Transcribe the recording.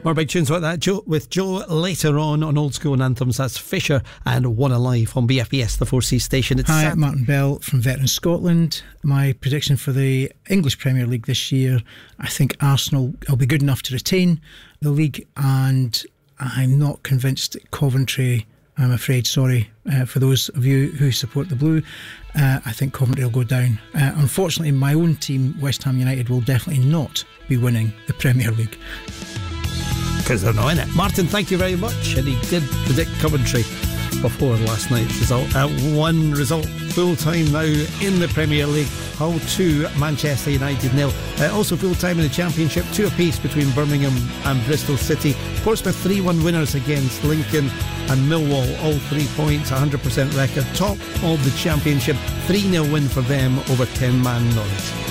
More big tunes like that with Joe later on Old School and Anthems. That's Fisher and One Alive on BFBS, the 4C station. Hi, Martin Bell from Veteran Scotland. My prediction for the English Premier League this year, I think Arsenal will be good enough to retain the league, and I'm not convinced that Coventry, I'm afraid, sorry for those of you who support the Blue, I think Coventry will go down. Unfortunately, my own team, West Ham United, will definitely not be winning the Premier League. Because they're not in it. Martin, thank you very much. And he did predict Coventry before last night's result. One result full time now in the Premier League. Hull 2, Manchester United 0. Also full time in the Championship, 2 apiece between Birmingham and Bristol City. Portsmouth 3-1 winners against Lincoln and Millwall, all 3 points, 100% record. Top of the Championship, 3-0 win for them over 10-man Norwich.